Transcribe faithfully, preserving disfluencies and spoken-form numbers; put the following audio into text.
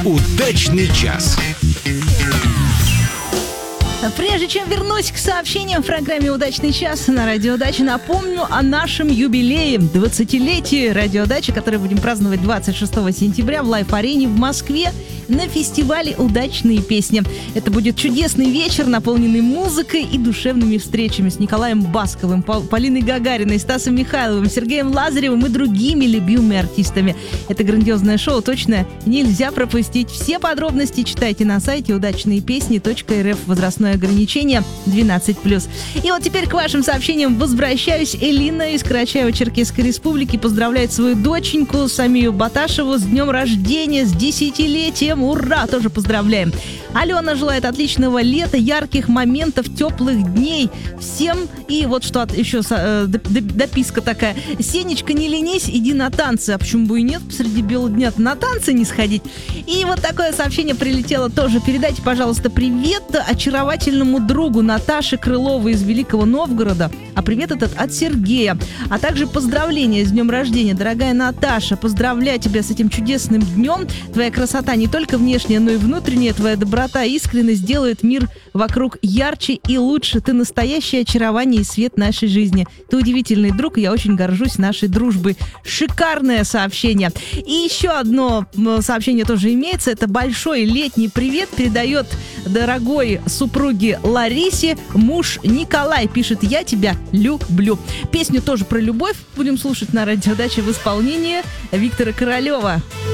Удачный час. Прежде чем вернусь к сообщениям в программе «Удачный час» на Радио Дача, напомню о нашем юбилее, двадцатилетии Радио Дача, который будем праздновать двадцать шестого сентября в Лайф-арене в Москве на фестивале «Удачные песни». Это будет чудесный вечер, наполненный музыкой и душевными встречами с Николаем Басковым, Полиной Гагариной, Стасом Михайловым, Сергеем Лазаревым и другими любимыми артистами. Это грандиозное шоу точно нельзя пропустить. Все подробности читайте на сайте удачные песни точка эр эф. Возрастное ограничение двенадцать плюс. И вот теперь к вашим сообщениям возвращаюсь. Элина из Карачаево-Черкесской республики поздравляет свою доченьку Самию Баташеву с днем рождения, с десятилетием. Ура! Тоже поздравляем. Алена желает отличного лета, ярких моментов, теплых дней всем. И вот что еще э, дописка такая. Сенечка, не ленись, иди на танцы. А почему бы и нет? Посреди белого дня на танцы не сходить. И вот такое сообщение прилетело тоже. Передайте, пожалуйста, привет очаровательному другу Наташе Крыловой из Великого Новгорода. А привет этот от Сергея. А также поздравления с днем рождения. Дорогая Наташа, поздравляю тебя с этим чудесным днем. Твоя красота не только внешняя, но и внутренняя. Твоя доброта и искренность делают мир вокруг ярче и лучше. Ты настоящее очарование и свет нашей жизни. Ты удивительный друг, и я очень горжусь нашей дружбой. Шикарное сообщение. И еще одно сообщение тоже имеется. Это большой летний привет передает дорогой супруге Ларисе муж Николай. Пишет: я тебя люблю. Песню тоже про любовь будем слушать на Радио Дача в исполнении Виктора Королева.